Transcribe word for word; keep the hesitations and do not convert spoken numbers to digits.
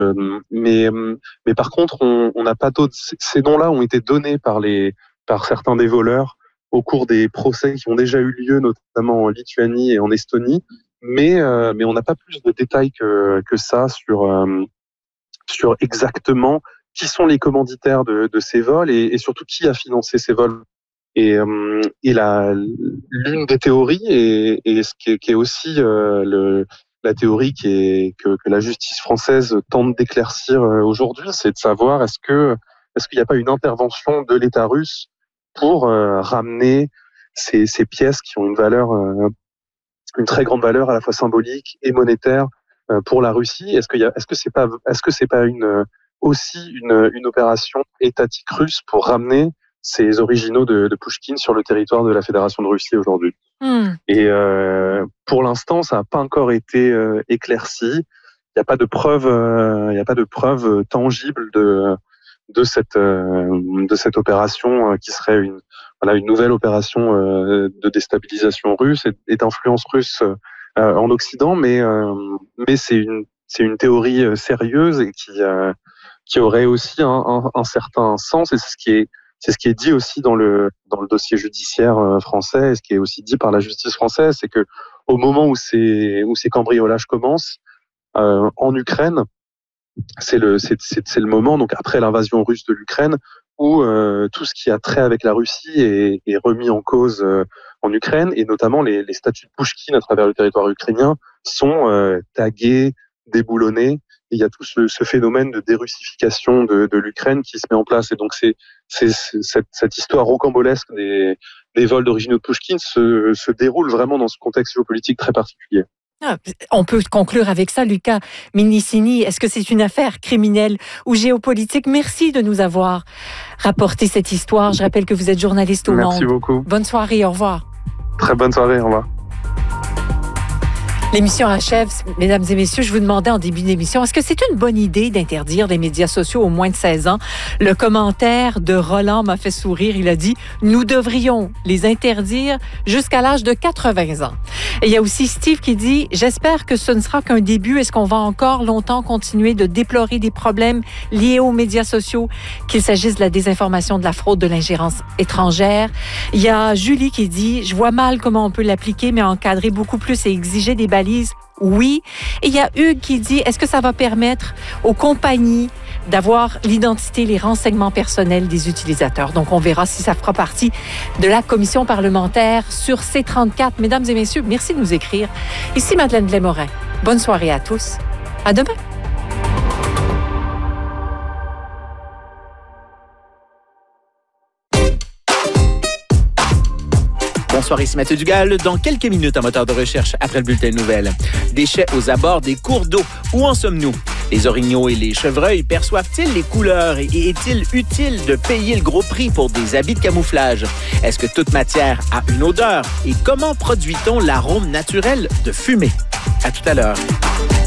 Euh, mais, mais par contre, on n'a pas d'autres. Ces noms-là ont été donnés par les, par certains des voleurs au cours des procès qui ont déjà eu lieu, notamment en Lituanie et en Estonie. Mais, euh, mais on n'a pas plus de détails que, que ça sur, euh, sur exactement qui sont les commanditaires de, de ces vols et, et surtout qui a financé ces vols. Et, euh, et la, l'une des théories, et, et ce qui est, qui est aussi euh, le, la théorie qui est, que, que la justice française tente d'éclaircir aujourd'hui, c'est de savoir est-ce que est-ce qu'il n'y a pas une intervention de l'État russe pour euh, ramener ces, ces pièces qui ont une valeur, euh, une très grande valeur à la fois symbolique et monétaire euh, pour la Russie. Est-ce qu'il y a, est-ce que c'est pas, est-ce que c'est pas une aussi une, une opération étatique russe pour ramener ces originaux de, de Pouchkine sur le territoire de la Fédération de Russie aujourd'hui. Mmh. Et euh, pour l'instant, ça n'a pas encore été euh, éclairci. Il n'y a pas de preuve, euh, il n'y a pas de preuve tangible de de cette euh, de cette opération euh, qui serait une voilà une nouvelle opération euh, de déstabilisation russe et, et d'influence russe euh, en Occident. Mais euh, mais c'est une c'est une théorie euh, sérieuse et qui euh, qui aurait aussi un, un, un certain sens. Et c'est ce qui est C'est ce qui est dit aussi dans le dans le dossier judiciaire français, et ce qui est aussi dit par la justice française, c'est que au moment où ces où ces cambriolages commencent euh, en Ukraine, c'est le c'est, c'est c'est le moment donc après l'invasion russe de l'Ukraine où euh, tout ce qui a trait avec la Russie est, est remis en cause euh, en Ukraine, et notamment les, les statues de Pouchkine à travers le territoire ukrainien sont euh, taguées, déboulonnées. Il y a tout ce, ce phénomène de dérussification de, de l'Ukraine qui se met en place. Et donc, c'est, c'est, c'est cette, cette histoire rocambolesque des, des vols d'originaux de Pouchkine se, se déroule vraiment dans ce contexte géopolitique très particulier. Ah, on peut conclure avec ça, Luca Minicini. Est-ce que c'est une affaire criminelle ou géopolitique? Merci de nous avoir rapporté cette histoire. Je rappelle que vous êtes journaliste au Monde. Merci beaucoup. Bonne soirée, au revoir. Très bonne soirée, au revoir. L'émission achève. Mesdames et messieurs, je vous demandais en début d'émission, est-ce que c'est une bonne idée d'interdire les médias sociaux aux moins de seize ans? Le commentaire de Roland m'a fait sourire. Il a dit, nous devrions les interdire jusqu'à l'âge de quatre-vingts ans. Et il y a aussi Steve qui dit, j'espère que ce ne sera qu'un début. Est-ce qu'on va encore longtemps continuer de déplorer des problèmes liés aux médias sociaux, qu'il s'agisse de la désinformation, de la fraude, de l'ingérence étrangère? Il y a Julie qui dit, je vois mal comment on peut l'appliquer, mais encadrer beaucoup plus et exiger des balises. Oui. Et il y a Hugues qui dit, est-ce que ça va permettre aux compagnies d'avoir l'identité, les renseignements personnels des utilisateurs? Donc, on verra si ça fera partie de la commission parlementaire sur C trente-quatre. Mesdames et messieurs, merci de nous écrire. Ici Madeleine Blais-Morin. Bonne soirée à tous. À demain. Bonsoir, ici Mathieu Dugal. Dans quelques minutes, un moteur de recherche après le bulletin de nouvelles. Déchets aux abords des cours d'eau. Où en sommes-nous? Les orignaux et les chevreuils perçoivent-ils les couleurs et est-il utile de payer le gros prix pour des habits de camouflage? Est-ce que toute matière a une odeur? Et comment produit-on l'arôme naturel de fumée? À tout à l'heure.